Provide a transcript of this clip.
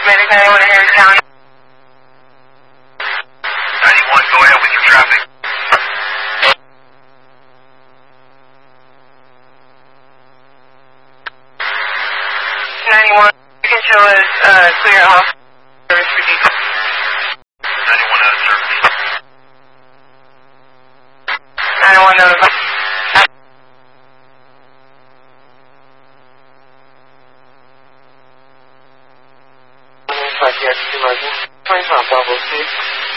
Medic 91 in Harris County. 91, go ahead with your traffic. 91, you can show us clear off service for detail. 91 out of service. 91 notified. 5T 25 Bravo 6.